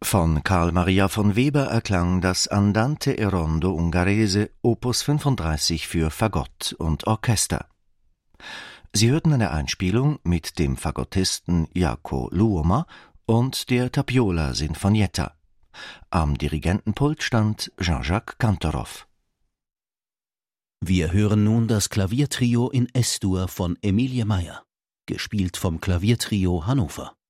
Von Carl Maria von Weber erklang das Andante e Rondo Ungherese Opus 35 für Fagott und Orchester. Sie hörten eine Einspielung mit dem Fagottisten Jaakko Luoma und der Tapiola Sinfonietta. Am Dirigentenpult stand Jean-Jacques Kantorov. Wir hören nun das Klaviertrio in S-Dur von Emilie Meyer, gespielt vom Klaviertrio Hannover.